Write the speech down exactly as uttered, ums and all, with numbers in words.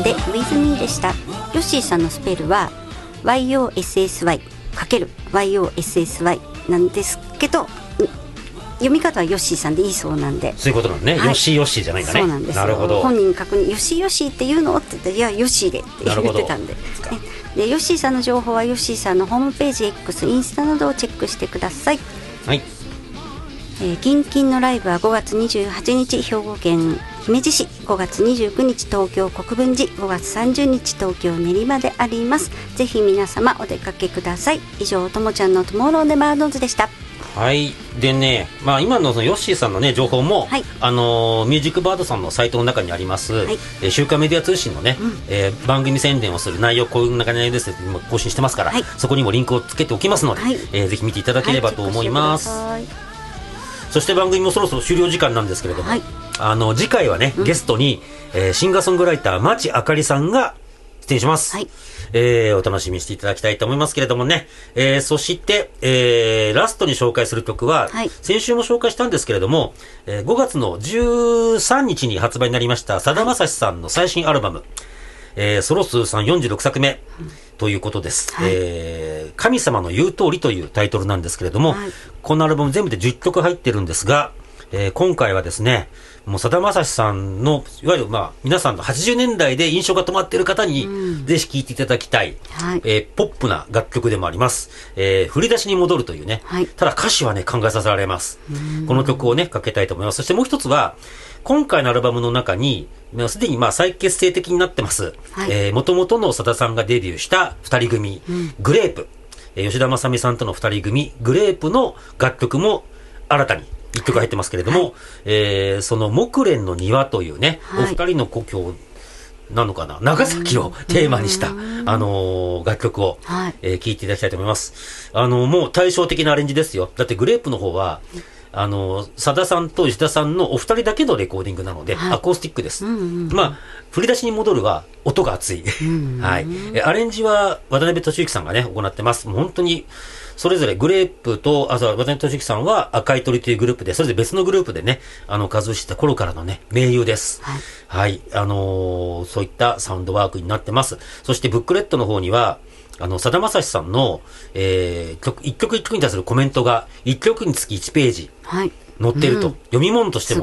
で With Me でした。ヨッシーさんのスペルは ワイオーエスエスワイ かける ワイオーエスエスワイ なんですけど、読み方はヨッシーさんでいいそうなんで。 そういうことなんね、はい、ヨッシーヨッシーじゃないんだね。 そうなんですよ。 なるほど。 本人確認、ヨッシーヨッシーって言うのって言って、いやヨッシーでって言ってたんで、ね、でヨッシーさんの情報はヨッシーさんのホームページ X、インスタなどをチェックしてください。 はい。 えー、キンキンのライブはごがつにじゅうはちにち兵庫県姫路市、ごがつにじゅうくにち東京国分寺、ごがつさんじゅうにち東京練馬であります。ぜひ皆様お出かけください。以上、ともちゃんのトゥモローネバーノーズでした。 はい。でね、まあ、今のそのヨッシーさんのね情報も、はい、あのー、ミュージックバードさんのサイトの中にあります、はい、えー、週刊メディア通信のね、うん、えー、番組宣伝をする内容、こういう中にですね今更新してますから、はい、そこにもリンクをつけておきますので、はい、えー、ぜひ見ていただければと思います、はい、そして番組もそろそろ終了時間なんですけれども、はい、あの次回はね、うん、ゲストに、えー、シンガーソングライター町あかりさんが出演します、はい、えー、お楽しみにしていただきたいと思いますけれどもね、えー、そして、えー、ラストに紹介する曲は、はい、先週も紹介したんですけれども、えー、ごがつのじゅうさんにちに発売になりましたさだまさしさんの最新アルバム、えー、ソロ数さんよんじゅうろくさくめということです、はい、えー、神様の言う通りというタイトルなんですけれども、はい、このアルバム全部でじゅっきょく入ってるんですが、えー、今回はですね、もうさだまさしさんのいわゆるまあ皆さんのはちじゅうねんだいで印象が止まっている方に、うん、ぜひ聴いていただきたい、はい、えー、ポップな楽曲でもあります、えー、振り出しに戻るというね、はい、ただ歌詞はね考えさせられます。この曲をねかけたいと思います。そしてもう一つは今回のアルバムの中にすでにまあ再結成的になってます、はい、えー、元々のさださんがデビューしたふたり組、うん、グレープ、えー、吉田正美さんとのふたり組グレープの楽曲も新たにいっきょく入ってますけれども、はい、えー、その木蓮の庭というね、はい、お二人の故郷なのかな、長崎をテーマにした、あのー、楽曲を、はい、えー、聴いていただきたいと思います。あのー、もう対照的なアレンジですよ。だってグレープの方は、あのー、さださんと石田さんのお二人だけのレコーディングなので、はい、アコースティックです。うんうん、まあ、振り出しに戻るは音が熱い。はい。え、アレンジは渡辺俊之さんがね、行ってます。もう本当に、それぞれグレープと、あ、そう、渡辺俊之さんは赤い鳥というグループで、それぞれ別のグループでね、あの、活動してた頃からのね、盟友です。はい。はい、あのー、そういったサウンドワークになってます。そしてブックレットの方には、あの、さだまさしさんの、えー、曲、一曲一曲に対するコメントが、一曲につきいちページ。はい。載っていると、うん、読み物としても